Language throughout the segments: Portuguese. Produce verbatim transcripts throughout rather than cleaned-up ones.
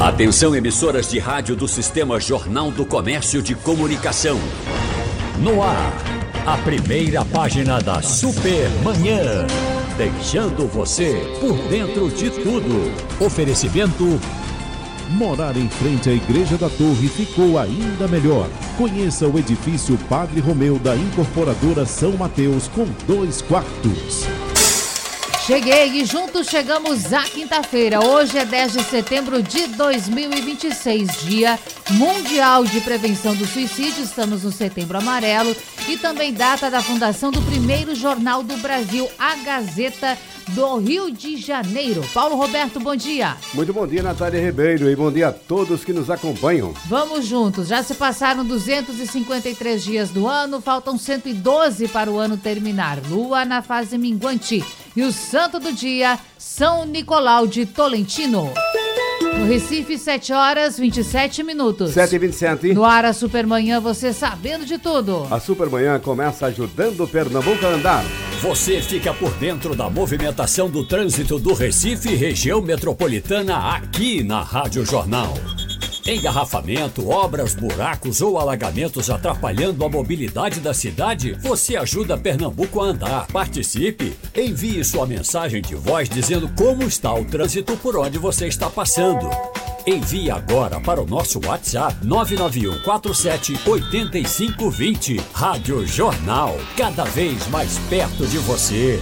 Atenção, emissoras de rádio do Sistema Jornal do Comércio de Comunicação. No ar, a primeira página da Super Manhã. Deixando você por dentro de tudo. Oferecimento... Morar em frente à Igreja da Torre ficou ainda melhor. Conheça o edifício Padre Romeu da Incorporadora São Mateus com dois quartos. Cheguei e juntos chegamos à quinta-feira. Hoje é dez de setembro de dois mil e vinte e seis, Dia Mundial de Prevenção do Suicídio. Estamos no Setembro Amarelo e também data da fundação do primeiro jornal do Brasil, a Gazeta do Rio de Janeiro. Paulo Roberto, bom dia. Muito bom dia, Natália Ribeiro, e bom dia a todos que nos acompanham. Vamos juntos. Já se passaram duzentos e cinquenta e três dias do ano, faltam cento e doze para o ano terminar. Lua na fase minguante. E o santo do dia, São Nicolau de Tolentino. No Recife, sete horas e vinte e sete minutos. sete e vinte e sete. No ar, a Supermanhã, você sabendo de tudo. A Supermanhã começa ajudando o Pernambuco a andar. Você fica por dentro da movimentação do trânsito do Recife e região metropolitana aqui na Rádio Jornal. Engarrafamento, obras, buracos ou alagamentos atrapalhando a mobilidade da cidade? Você ajuda Pernambuco a andar. Participe! Envie sua mensagem de voz dizendo como está o trânsito por onde você está passando. Envie agora para o nosso WhatsApp nove nove um quatro sete oito cinco dois zero. Rádio Jornal, cada vez mais perto de você.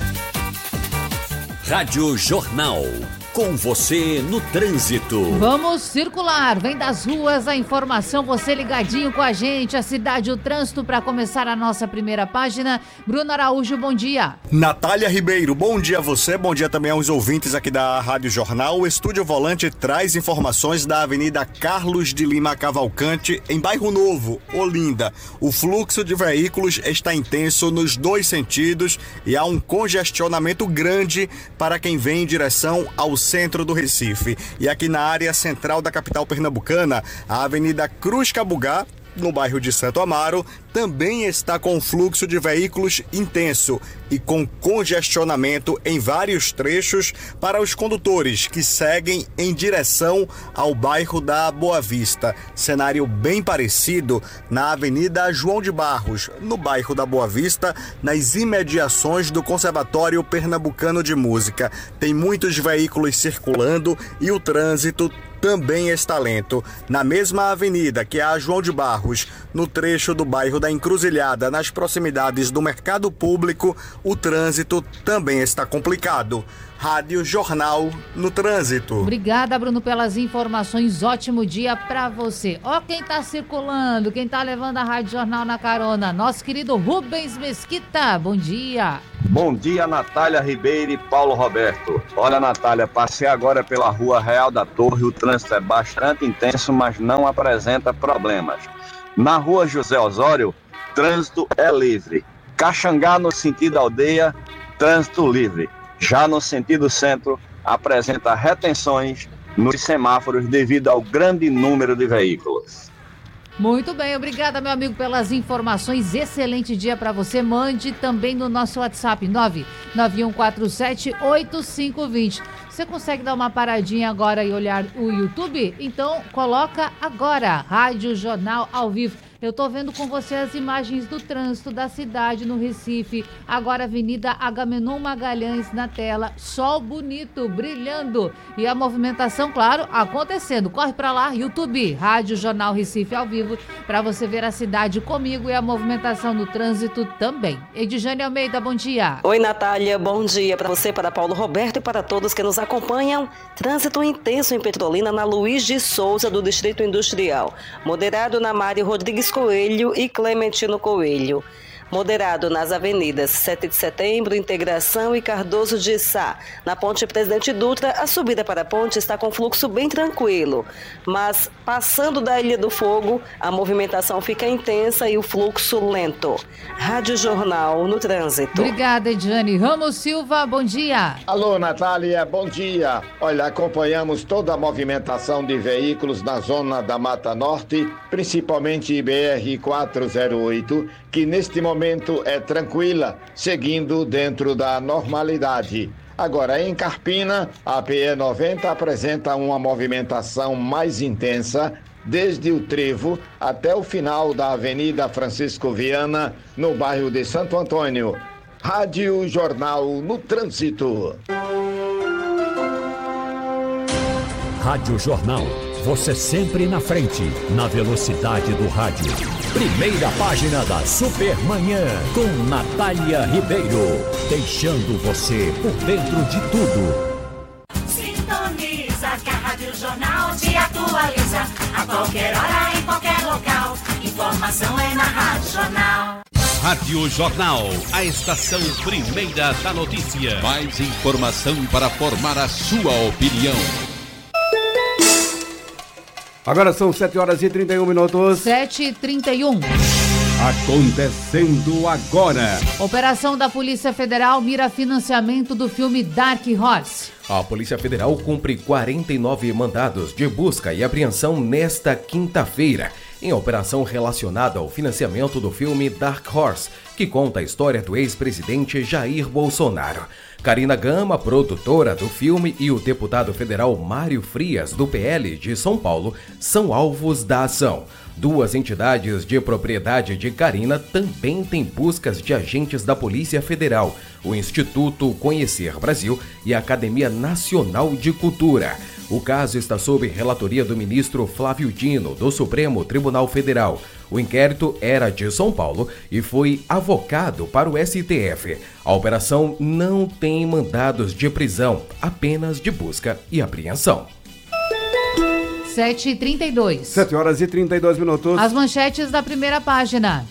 Rádio Jornal. Com você no trânsito. Vamos circular, vem das ruas a informação, você ligadinho com a gente, a cidade, o trânsito para começar a nossa primeira página. Bruno Araújo, bom dia. Natália Ribeiro, bom dia a você, bom dia também aos ouvintes aqui da Rádio Jornal. O Estúdio Volante traz informações da Avenida Carlos de Lima Cavalcante, em Bairro Novo, Olinda. O fluxo de veículos está intenso nos dois sentidos e há um congestionamento grande para quem vem em direção ao centro do Recife. E aqui na área central da capital pernambucana, a Avenida Cruz Cabugá, no bairro de Santo Amaro, também está com fluxo de veículos intenso e com congestionamento em vários trechos para os condutores que seguem em direção ao bairro da Boa Vista. Cenário bem parecido na Avenida João de Barros, no bairro da Boa Vista, nas imediações do Conservatório Pernambucano de Música. Tem muitos veículos circulando e o trânsito também está lento. Na mesma avenida que é a João de Barros, no trecho do bairro da Encruzilhada, nas proximidades do Mercado Público, o trânsito também está complicado. Rádio Jornal no trânsito. Obrigada, Bruno, pelas informações. Ótimo dia pra você. Ó quem tá circulando, quem tá levando a Rádio Jornal na carona, nosso querido Rubens Mesquita. Bom dia. Bom dia, Natália Ribeiro e Paulo Roberto. Olha, Natália, passei agora pela Rua Real da Torre. O trânsito é bastante intenso, mas não apresenta problemas. Na Rua José Osório, trânsito é livre. Caxangá, no sentido aldeia, trânsito livre. Já no sentido centro, apresenta retenções nos semáforos devido ao grande número de veículos. Muito bem, obrigada, meu amigo, pelas informações. Excelente dia para você. Mande também no nosso WhatsApp nove nove um quatro sete oito cinco dois zero. Você consegue dar uma paradinha agora e olhar o YouTube? Então coloca agora Rádio Jornal ao vivo. Eu tô vendo com você as imagens do trânsito da cidade no Recife. Agora Avenida Agamenon Magalhães na tela. Sol bonito, brilhando. E a movimentação, claro, acontecendo. Corre pra lá, YouTube, Rádio Jornal Recife ao vivo, para você ver a cidade comigo e a movimentação no trânsito também. Edjane Almeida, bom dia. Oi, Natália, bom dia para você, para Paulo Roberto e para todos que nos acompanham. Trânsito intenso em Petrolina, na Luiz de Souza, do Distrito Industrial. Moderado na Mário Rodrigues Coelho e Clementino Coelho. Moderado nas avenidas sete de setembro, Integração e Cardoso de Sá. Na ponte Presidente Dutra, a subida para a ponte está com fluxo bem tranquilo. Mas, passando da Ilha do Fogo, a movimentação fica intensa e o fluxo lento. Rádio Jornal no trânsito. Obrigada, Ediane. Ramos Silva, bom dia. Alô, Natália, bom dia. Olha, acompanhamos toda a movimentação de veículos na zona da Mata Norte, principalmente I B R quatrocentos e oito, que neste momento é tranquila, seguindo dentro da normalidade. Agora, em Carpina, a P E noventa apresenta uma movimentação mais intensa desde o Trevo até o final da Avenida Francisco Viana, no bairro de Santo Antônio. Rádio Jornal no Trânsito. Rádio Jornal, você sempre na frente, na velocidade do rádio. Primeira página da Supermanhã, com Natália Ribeiro, deixando você por dentro de tudo. Sintoniza que a Rádio Jornal te atualiza, a qualquer hora, em qualquer local. Informação é na Rádio Jornal. Rádio Jornal, a estação primeira da notícia. Mais informação para formar a sua opinião. Agora são sete horas e trinta e um minutos. sete e trinta e um. Acontecendo agora. Operação da Polícia Federal mira financiamento do filme Dark Horse. A Polícia Federal cumpre quarenta e nove mandados de busca e apreensão nesta quinta-feira, em operação relacionada ao financiamento do filme Dark Horse, que conta a história do ex-presidente Jair Bolsonaro. Karina Gama, produtora do filme, e o deputado federal Mário Frias, do P L de São Paulo, são alvos da ação. Duas entidades de propriedade de Karina também têm buscas de agentes da Polícia Federal, o Instituto Conhecer Brasil e a Academia Nacional de Cultura. O caso está sob relatoria do ministro Flávio Dino, do Supremo Tribunal Federal. O inquérito era de São Paulo e foi avocado para o S T F. A operação não tem mandados de prisão, apenas de busca e apreensão. sete e trinta e dois. sete horas e trinta e dois minutos. As manchetes da primeira página.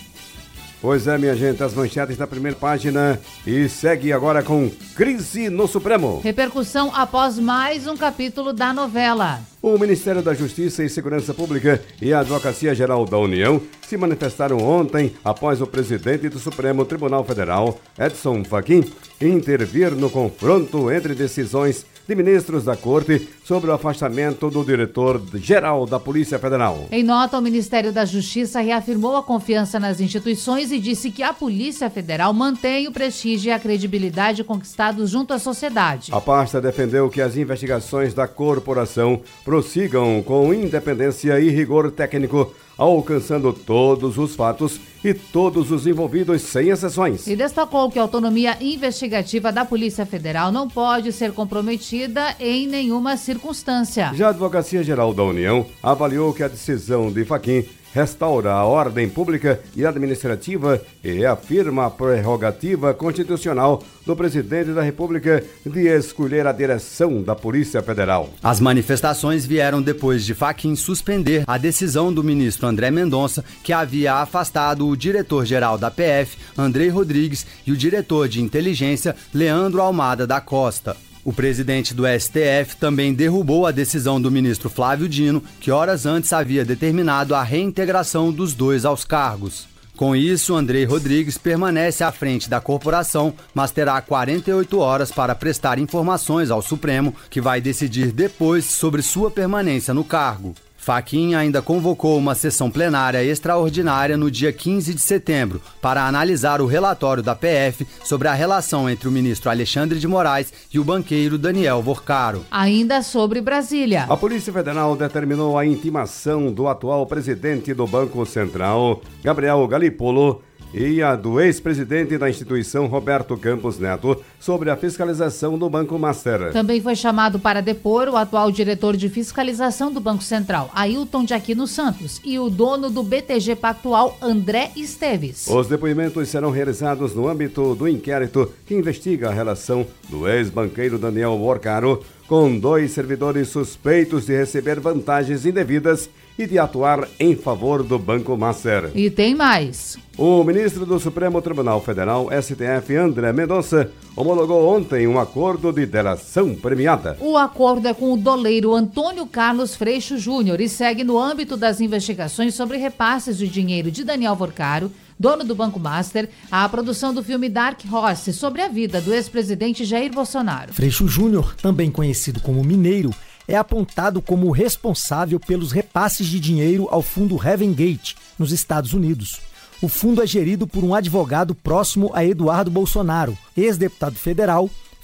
Pois é, minha gente, as manchetes da primeira página e segue agora com crise no Supremo. Repercussão após mais um capítulo da novela. O Ministério da Justiça e Segurança Pública e a Advocacia Geral da União se manifestaram ontem após o presidente do Supremo Tribunal Federal, Edson Fachin, intervir no confronto entre decisões de ministros da Corte sobre o afastamento do diretor-geral da Polícia Federal. Em nota, o Ministério da Justiça reafirmou a confiança nas instituições e disse que a Polícia Federal mantém o prestígio e a credibilidade conquistados junto à sociedade. A pasta defendeu que as investigações da corporação prossigam com independência e rigor técnico, alcançando todos os fatos e todos os envolvidos sem exceções. E destacou que a autonomia investigativa da Polícia Federal não pode ser comprometida em nenhuma circunstância. Já a Advocacia Geral da União avaliou que a decisão de Fachin restaura a ordem pública e administrativa e afirma a prerrogativa constitucional do presidente da República de escolher a direção da Polícia Federal. As manifestações vieram depois de Fachin suspender a decisão do ministro André Mendonça, que havia afastado o diretor-geral da P F, Andrei Rodrigues, e o diretor de inteligência, Leandro Almada da Costa. O presidente do S T F também derrubou a decisão do ministro Flávio Dino, que horas antes havia determinado a reintegração dos dois aos cargos. Com isso, Andrei Rodrigues permanece à frente da corporação, mas terá quarenta e oito horas para prestar informações ao Supremo, que vai decidir depois sobre sua permanência no cargo. Fachin ainda convocou uma sessão plenária extraordinária no dia quinze de setembro para analisar o relatório da P F sobre a relação entre o ministro Alexandre de Moraes e o banqueiro Daniel Vorcaro. Ainda sobre Brasília. A Polícia Federal determinou a intimação do atual presidente do Banco Central, Gabriel Galípolo, e a do ex-presidente da instituição, Roberto Campos Neto, sobre a fiscalização do Banco Master. Também foi chamado para depor o atual diretor de fiscalização do Banco Central, Ailton de Aquino Santos, e o dono do B T G Pactual, André Esteves. Os depoimentos serão realizados no âmbito do inquérito que investiga a relação do ex-banqueiro Daniel Vorcaro com dois servidores suspeitos de receber vantagens indevidas e de atuar em favor do Banco Master. E tem mais. O ministro do Supremo Tribunal Federal, S T F, André Mendonça, homologou ontem um acordo de delação premiada. O acordo é com o doleiro Antônio Carlos Freixo Júnior e segue no âmbito das investigações sobre repasses de dinheiro de Daniel Vorcaro, dono do Banco Master, à produção do filme Dark Horse, sobre a vida do ex-presidente Jair Bolsonaro. Freixo Júnior, também conhecido como Mineiro, é apontado como responsável pelos repasses de dinheiro ao fundo Heaven Gate, nos Estados Unidos. O fundo é gerido por um advogado próximo a Eduardo Bolsonaro, ex-deputado federal,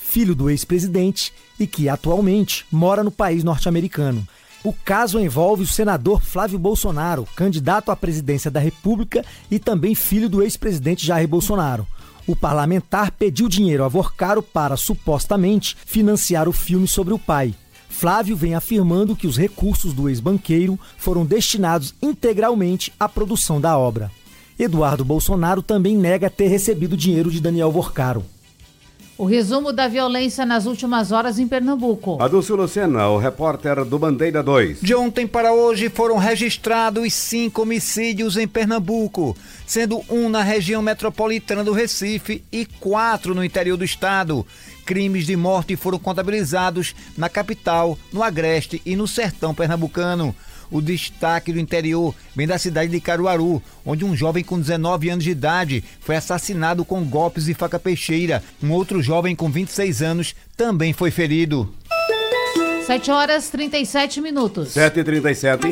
filho do ex-presidente e que atualmente mora no país norte-americano. O caso envolve o senador Flávio Bolsonaro, candidato à presidência da República e também filho do ex-presidente Jair Bolsonaro. O parlamentar pediu dinheiro a Vorcaro para, supostamente, financiar o filme sobre o pai. Flávio vem afirmando que os recursos do ex-banqueiro foram destinados integralmente à produção da obra. Eduardo Bolsonaro também nega ter recebido dinheiro de Daniel Vorcaro. O resumo da violência nas últimas horas em Pernambuco. Adúlcio Lucena, o repórter do Bandeira dois. De ontem para hoje foram registrados cinco homicídios em Pernambuco, sendo um na região metropolitana do Recife e quatro no interior do estado. Crimes de morte foram contabilizados na capital, no Agreste e no sertão pernambucano. O destaque do interior vem da cidade de Caruaru, onde um jovem com dezenove anos de idade foi assassinado com golpes de faca peixeira. Um outro jovem com vinte e seis anos também foi ferido. sete horas e trinta e sete minutos. sete e trinta e sete.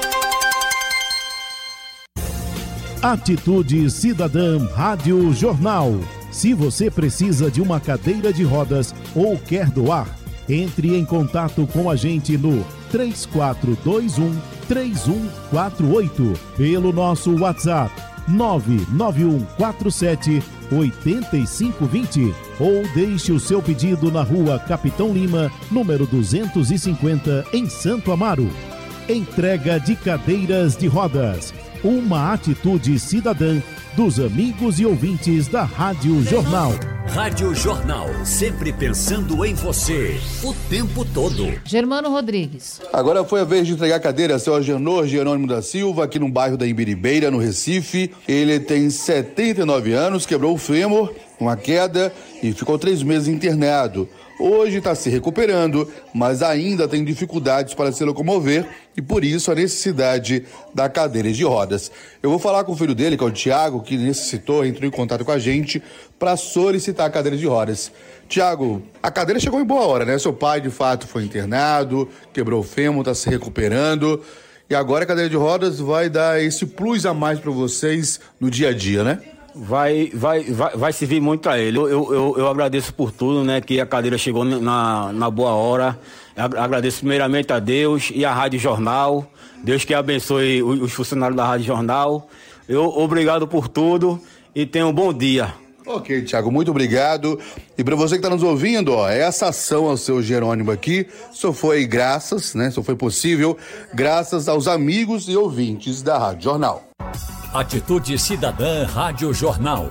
Atitude Cidadã Rádio Jornal. Se você precisa de uma cadeira de rodas ou quer doar, entre em contato com a gente no três quatro dois um, três um quatro oito, pelo nosso WhatsApp nove nove um quatro sete, oito cinco dois zero ou deixe o seu pedido na rua Capitão Lima, número duzentos e cinquenta, em Santo Amaro. Entrega de cadeiras de rodas. Uma atitude cidadã dos amigos e ouvintes da Rádio Jornal. Rádio Jornal, sempre pensando em você, o tempo todo. Germano Rodrigues. Agora foi a vez de entregar a cadeira ao seu Agenor Jerônimo da Silva, aqui no bairro da Imbiribeira, no Recife. Ele tem setenta e nove anos, quebrou o fêmur, uma queda, e ficou três meses internado. Hoje está se recuperando, mas ainda tem dificuldades para se locomover e por isso a necessidade da cadeira de rodas. Eu vou falar com o filho dele, que é o Tiago, que necessitou, entrou em contato com a gente para solicitar a cadeira de rodas. Tiago, a cadeira chegou em boa hora, né? Seu pai, de fato, foi internado, quebrou o fêmur, está se recuperando e agora a cadeira de rodas vai dar esse plus a mais para vocês no dia a dia, né? Vai, vai, vai, vai servir muito a ele. Eu, eu, eu agradeço por tudo, né? Que a cadeira chegou na, na boa hora. Eu agradeço primeiramente a Deus e a Rádio Jornal. Deus que abençoe os, os funcionários da Rádio Jornal. Eu, obrigado por tudo e tenha um bom dia. Ok, Tiago, muito obrigado. E para você que está nos ouvindo, ó, essa ação ao seu Jerônimo aqui só foi graças, né? Só foi possível graças aos amigos e ouvintes da Rádio Jornal. Atitude Cidadã Rádio Jornal.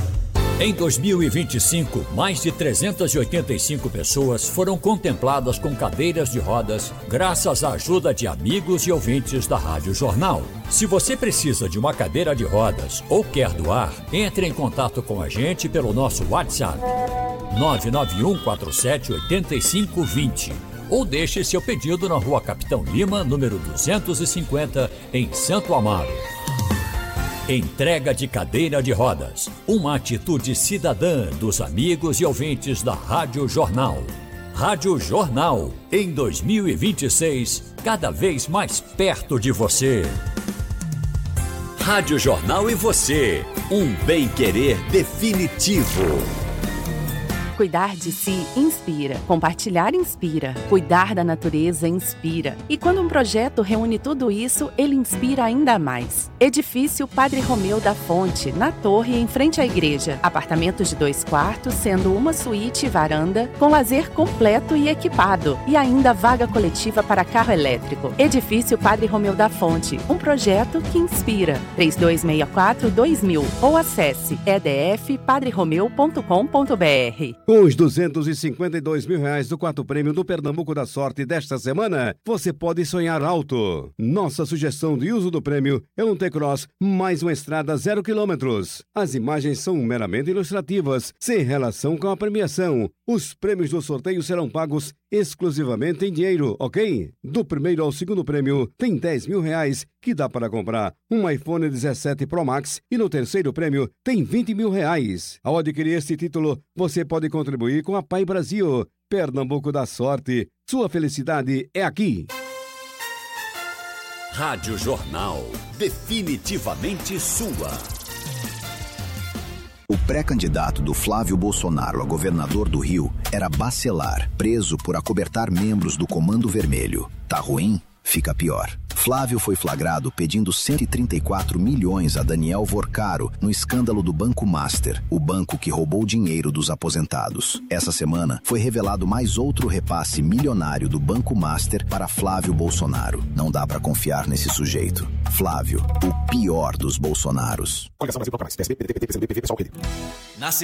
Em dois mil e vinte e cinco, mais de trezentas e oitenta e cinco pessoas foram contempladas com cadeiras de rodas graças à ajuda de amigos e ouvintes da Rádio Jornal. Se você precisa de uma cadeira de rodas ou quer doar, entre em contato com a gente pelo nosso WhatsApp nove nove um quatro sete, oito cinco dois zero ou deixe seu pedido na rua Capitão Lima, número duzentos e cinquenta, em Santo Amaro. Entrega de cadeira de rodas. Uma atitude cidadã dos amigos e ouvintes da Rádio Jornal. Rádio Jornal, em dois mil e vinte e seis, cada vez mais perto de você. Rádio Jornal e você. Um bem-querer definitivo. Cuidar de si inspira. Compartilhar inspira. Cuidar da natureza inspira. E quando um projeto reúne tudo isso, ele inspira ainda mais. Edifício Padre Romeu da Fonte, na torre em frente à igreja. Apartamentos de dois quartos, sendo uma suíte e varanda, com lazer completo e equipado. E ainda vaga coletiva para carro elétrico. Edifício Padre Romeu da Fonte, um projeto que inspira. três dois seis quatro, dois mil ou acesse e d f padre romeu ponto com ponto b r. Com os duzentos e cinquenta e dois mil reais do quarto prêmio do Pernambuco da Sorte desta semana, você pode sonhar alto. Nossa sugestão de uso do prêmio é um T-Cross mais uma estrada zero quilômetros. As imagens são meramente ilustrativas, sem relação com a premiação. Os prêmios do sorteio serão pagos exclusivamente em dinheiro, ok? Do primeiro ao segundo prêmio tem dez mil reais, que dá para comprar um iPhone dezessete Pro Max, e no terceiro prêmio tem vinte mil reais. Ao adquirir este título, você pode contribuir com a Pai Brasil. Pernambuco da Sorte, sua felicidade é aqui. Rádio Jornal, definitivamente sua. O pré-candidato do Flávio Bolsonaro a governador do Rio era Bacelar, preso por acobertar membros do Comando Vermelho. Tá ruim? Fica pior. Flávio foi flagrado pedindo cento e trinta e quatro milhões a Daniel Vorcaro no escândalo do Banco Master, o banco que roubou dinheiro dos aposentados. Essa semana foi revelado mais outro repasse milionário do Banco Master para Flávio Bolsonaro. Não dá pra confiar nesse sujeito. Flávio, o pior dos Bolsonaros. Coligação Brasil Toca Mais, P S B, P D T, P C B, P V, Pessoal, P D.